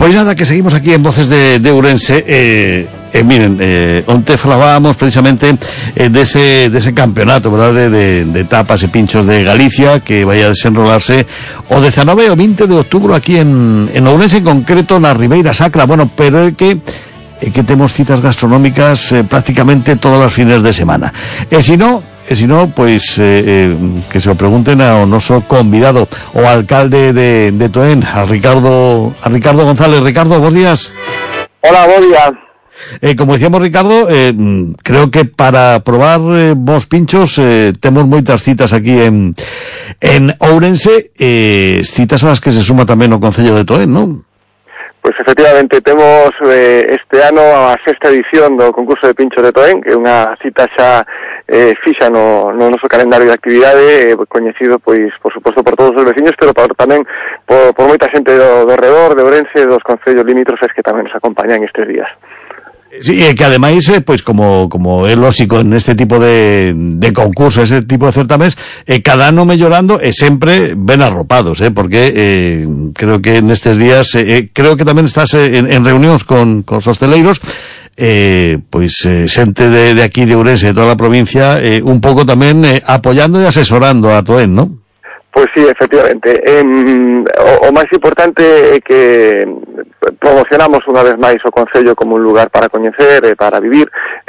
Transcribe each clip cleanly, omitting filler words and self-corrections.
Pois nada, que seguimos aquí en Voces de Ourense. Miren, onte falábamos precisamente dese campeonato, verdad, de tapas e pinchos de Galicia, que vai a desenrolarse o 19 e o 20 de outubro aquí en Ourense, en concreto na Ribeira Sacra. Bueno, pero é que temos citas gastronómicas prácticamente todas as fines de semana. E se non, pois que se o pregunten ao noso convidado, o alcalde de Toén, a Ricardo González. Ricardo, bons días. Hola, bons días. Como decíamos, Ricardo, creo que para probar vos pinchos temos moitas citas aquí en Ourense, citas a las que se suma tamén o Concello de Toén, non? Pois efectivamente temos este ano a sexta edición do concurso de pinchos de Toén, que é unha cita xa fixa no noso calendario de actividade, coñecido pois por suposto por todos os veciños, pero tamén por moita xente do redor de Ourense, dos concellos limítrofes que tamén nos acompañan estes días. Sí, que ademais, pois como é lógico en este tipo de concurso, ese tipo de certames, cada ano mellorando e sempre ben arropados, porque creo que nestes días, creo que tamén estás en reunións con os hosteleiros, pois xente de aquí de Ourense, de toda a provincia, un pouco tamén apoiando e asesorando a Toén, non? Pois sí, efectivamente. O máis importante é que promocionamos unha vez máis o Concello como un lugar para coñecer e para vivir.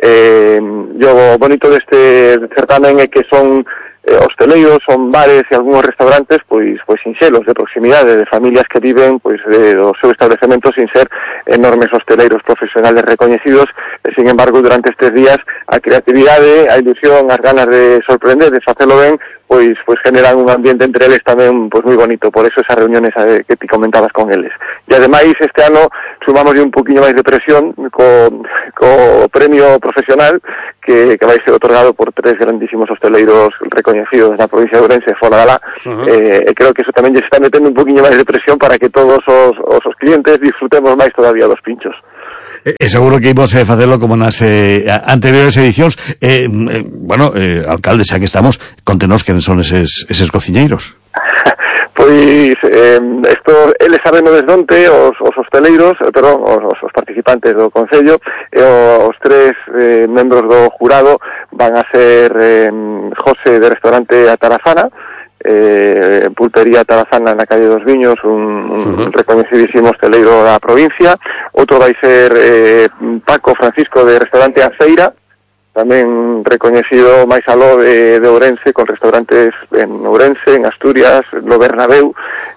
O bonito deste certamen é que son hosteleiros, son bares e algúns restaurantes pois sinxelos, de proximidade, de familias que viven pois do seu establecemento sin ser enormes hosteleiros profesionales recoñecidos. Sin embargo, durante estes días a creatividade, a ilusión, as ganas de sorprender, de facelo ben, pois generan un ambiente entre eles tamén pois moi bonito, por eso esas reuniones que ti comentabas con eles. E ademais este ano sumamos un poquinho máis de presión co premio profesional que vai ser otorgado por 3 grandísimos hosteleiros recoñecidos na provincia de Ourense e fora da lá. E creo que eso tamén lle está metendo un poquinho máis de presión para que todos os clientes disfrutemos máis todavía dos pinchos. Seguro que imos facelo como nas anteriores edicións. Alcalde, xa que estamos, contenos quen son eses cociñeiros. Pois, eles saben desde onte, os hosteleiros, os participantes do Concello, e os 3 membros do jurado van a ser José de Restaurante Atarazana, Pulpería Tarazana na calle dos Viños, un recoñecidísimo hosteleiro da provincia. Outro vai ser Paco Francisco de Restaurante Aceira, tamén recoñecido máis aló de Ourense, con restaurantes en Ourense, en Asturias, no Bernabéu.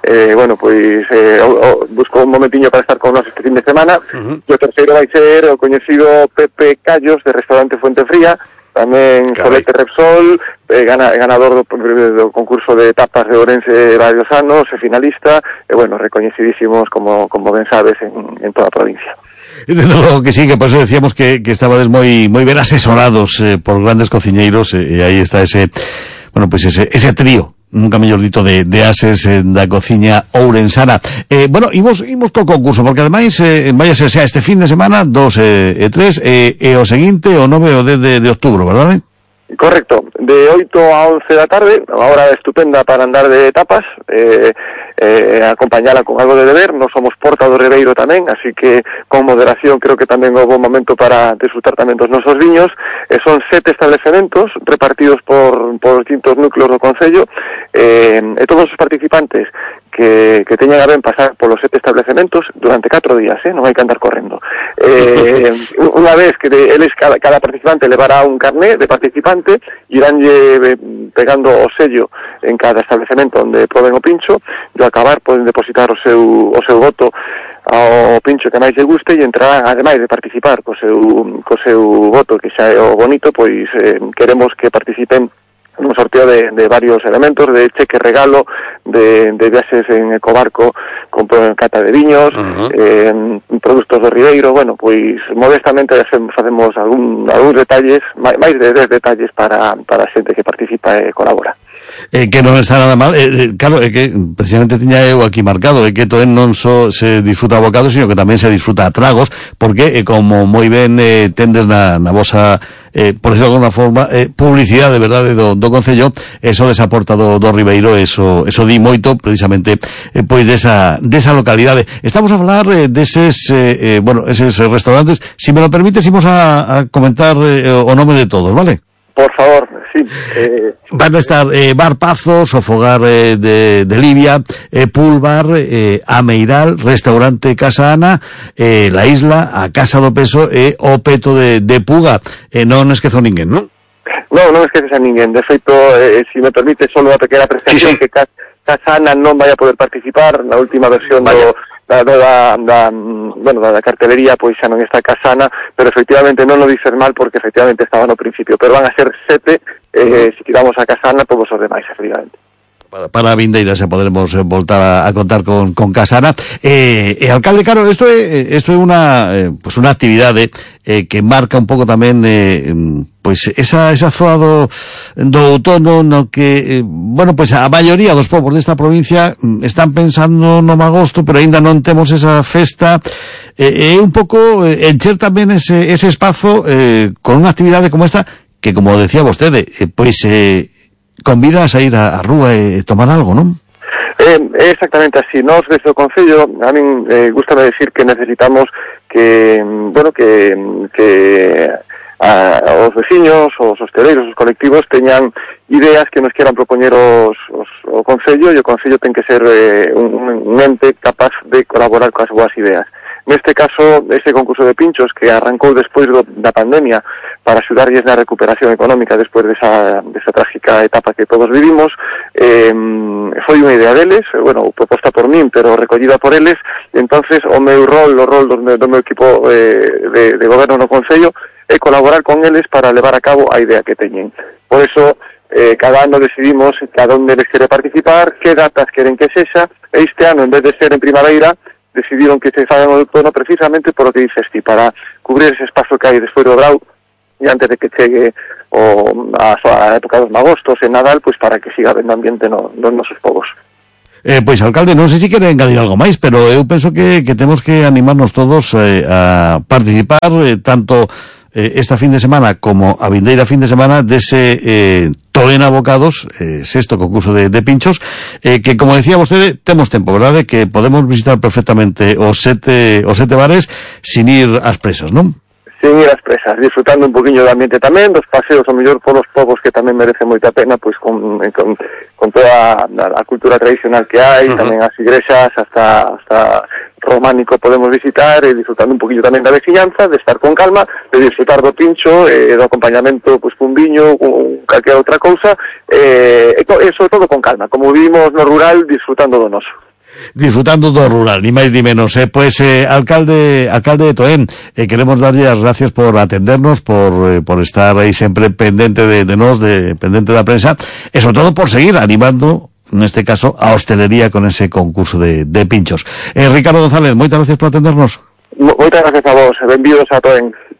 Busco un momentiño para estar con nos este fin de semana. E o terceiro vai ser o coñecido Pepe Callos de Restaurante Fuentefría, tamén Solete Repsol, ganador do concurso de tapas de Ourense varios anos, e finalista, recoñecidísimos como ben sabes en toda a provincia. Desde logo que sí, que por eso decíamos que estabades moi ben asesorados por grandes cociñeiros, e aí está ese trío, nunca mellor dito, de ases da cociña ourensana. Imos co concurso, porque ademais vai a ser xa este fin de semana 2 e 3 e o seguinte o 9 e o 10 de outubro, verdade? Correcto, de 8 a 11 da tarde, unha hora estupenda para andar de tapas, acompañala con algo de beber. Nos somos Porta do Ribeiro tamén, así que con moderación creo que tamén é un bon momento para disfrutar tamén dos nosos viños. Son 7 establecementos repartidos por distintos núcleos do Concello, e todos os participantes que teñan a ben pasar polos 7 establecementos durante 4 días, non hai que andar correndo. Unha vez que cada participante levará un carné de participante, iránlle pegando o sello en cada establecemento onde proben o pincho, e ao acabar poden depositar o seu voto ao pincho que máis lle guste, e entrarán, ademais de participar co seu voto, que xa é o bonito, pois queremos que participen un sorteo de varios elementos, de cheque regalo, de viaxes en ecobarco con cata de viños, produtos do Ribeiro. Modestamente facemos algúns detalles, máis de 10 detalles para a xente que participa e colabora. Que non está nada mal, claro, é que precisamente tiña eu aquí marcado, é que Toen non só se disfruta a bocados, sino que tamén se disfruta a tragos, porque como moi ben tendes na vosa, por decirlo de alguna forma, publicidade, verdade, do Concello, eso desaporta do Ribeiro, eso di moito, precisamente, pois desa localidade. Estamos a falar deses, eses restaurantes. Si me lo permites, imos a comentar o nome de todos, vale? Por favor, sí. Van a estar Bar Pazos, o Fogar de Libia, Pool Bar, Ameiral, Restaurante Casa Ana, La Isla, a Casa do Peso e o Peto de Puga. Non esquezo ninguén, non? Non esqueces a ninguén. De feito, si me permite, só unha pequena apreciación, que Casa Ana non vai a poder participar na última versión da cartelería, pois xa non está Casana, pero efectivamente non lo dices mal, porque efectivamente estaba no principio, pero van a ser 7, se tiramos a Casana, todos os demais, efectivamente. Para a vindeira xa poderemos voltar a contar con Casana. Alcalde, claro, isto é unha actividade que marca un pouco tamén pois esa zoa do outono no que, pois a maioría dos povos desta provincia están pensando no magosto, pero aínda non temos esa festa, un pouco encher tamén ese espazo con unha actividade como esta, que, como decía vostede, pois convidas a ir á rúa e tomar algo, non? Exactamente así. Nos, desde o Concello, a min gústame decir que necesitamos que os veciños, os hosteleiros, os colectivos teñan ideas que nos quieran propoñer o Concello, e o Concello ten que ser un ente capaz de colaborar coas boas ideas. Neste caso, ese concurso de pinchos que arrancou despois da pandemia para axudarlles na recuperación económica despois desa trágica etapa que todos vivimos, foi unha idea deles, proposta por min, pero recollida por eles. Entonces o meu rol, o rol do meu equipo de goberno no Concello, é colaborar con eles para levar a cabo a idea que teñen. Por eso, cada ano decidimos cada onde les quere participar, que datas queren que sexa, e este ano, en vez de ser en primavera, decidiron que se fagan o outono, precisamente por o que dices ti, para cubrir ese espazo que hai despois do grau, e antes de que chegue a época dos magostos e Nadal, pois para que siga vendo ambiente nos nosos povos. Pois, alcalde, non sei se quere engadir algo máis, pero eu penso que temos que animarnos todos a participar, tanto esta fin de semana como a vindeira fin de semana dese Toen Abocados, sexto concurso de pinchos, que, como decía vostede, temos tempo, verdade? Que podemos visitar perfectamente os sete bares sin ir ás presas, non? Sin ir ás presas, disfrutando un poquinho do ambiente tamén, dos paseos ao mellor polos povos, que tamén merece moita pena, pois con toda a cultura tradicional que hai, tamén as igrexas, hasta románico podemos visitar, e disfrutando un poquillo tamén da veciñanza, de estar con calma, de disfrutar do pincho, do acompañamento, pois cun viño, con calquera outra cousa, e sobre todo con calma, como vivimos no rural, disfrutando do noso. Disfrutando do rural, ni máis ni menos. Pois, alcalde de Toen, queremos darlle as gracias por atendernos, por estar aí sempre pendente de nós, pendente da prensa, e sobre todo por seguir animando, neste caso, a hostelería con ese concurso de pinchos. Ricardo González, moitas gracias por atendernos. Moitas gracias a vos, benvidos a Toen.